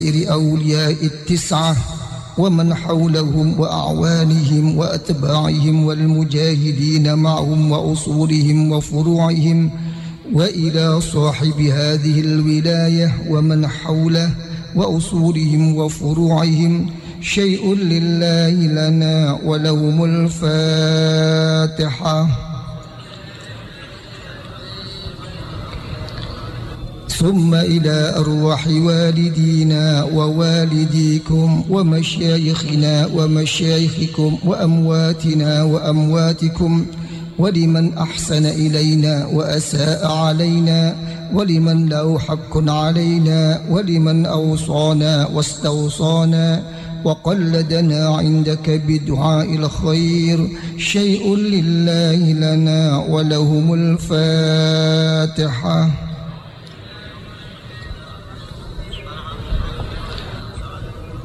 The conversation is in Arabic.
أولياء التسعة ومن حولهم وأعوانهم وأتباعهم والمجاهدين معهم وأصولهم وفروعهم، وإلى صاحب هذه الولاية ومن حوله وأصولهم وفروعهم شيء لله لنا ولهم الفاتحة. ثم إلى أرواح والدينا ووالديكم ومشايخنا ومشايخكم وأمواتنا وأمواتكم، ولمن أحسن إلينا وأساء علينا، ولمن له حق علينا، ولمن أوصانا واستوصانا وقلدنا عندك بدعاء الخير شيء لله لنا ولهم الفاتحة.